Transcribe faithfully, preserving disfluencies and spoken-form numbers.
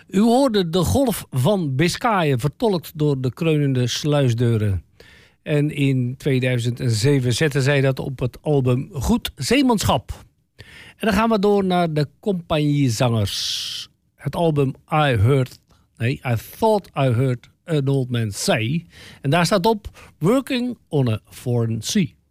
U hoorde de golf van Biscayen, vertolkt door de kreunende sluisdeuren. En in tweeduizend zeven zetten zij dat op het album Goed Zeemanschap. En dan gaan we door naar de compagniezangers. Het album I Heard, nee, I Thought I Heard an Old Man Say. En daar staat op Working on a Foreign Sea.